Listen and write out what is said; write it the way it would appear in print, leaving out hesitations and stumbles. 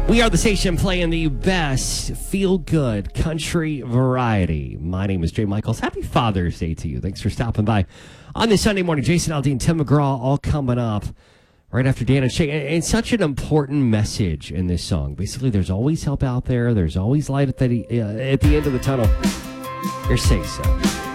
We are the station playing the best feel-good country variety. My name is Jay Michaels. Happy Father's Day to you. Thanks for stopping by on this Sunday morning. Jason Aldean, Tim McGraw, all coming up right after Dan and Shay. And such an important message in this song. Basically, there's always help out there. There's always light at the end of the tunnel. Your say so.